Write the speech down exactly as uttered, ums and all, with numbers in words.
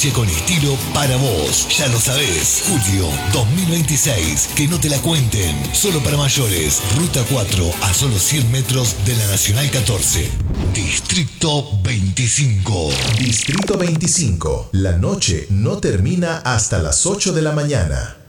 noche con estilo para vos. Ya lo sabés, julio dos mil veintiséis. Que no te la cuenten. Solo para mayores. Ruta cuatro a solo cien metros de la Nacional catorce. Distrito veinticinco. Distrito veinticinco. La noche no termina hasta las ocho de la mañana.